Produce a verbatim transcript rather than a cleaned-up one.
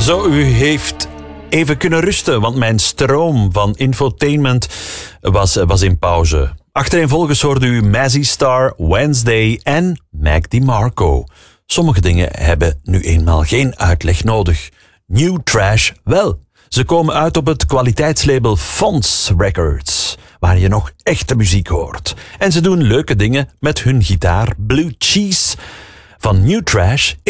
Zo, u heeft even kunnen rusten, want mijn stroom van infotainment was, was in pauze. Achtereenvolgens hoorde u Mazzy Star, Wednesday en Mac DeMarco. Sommige dingen hebben nu eenmaal geen uitleg nodig. New Trash wel. Ze komen uit op het kwaliteitslabel Fonts Records, waar je nog echte muziek hoort. En ze doen leuke dingen met hun gitaar Blue Cheese. Van New Trash